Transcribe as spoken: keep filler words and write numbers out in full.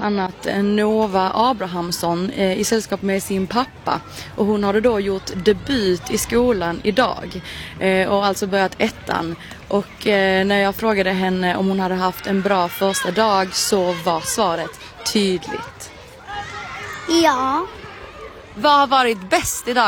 annat Nova Abrahamsson eh, i sällskap med sin pappa. Och hon hade då gjort debut i skolan idag eh, och alltså börjat ettan. Och eh, när jag frågade henne om hon hade haft en bra första dag så var svaret tydligt. Ja. Vad har varit bäst idag?